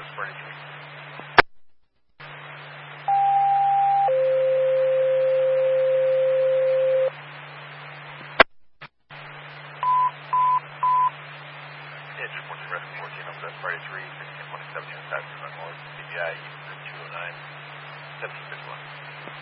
Northwest Friday 3. Yeah, just reporting rescue 14 Northwest Friday 3, 1627 South North, CBI 209, 1761.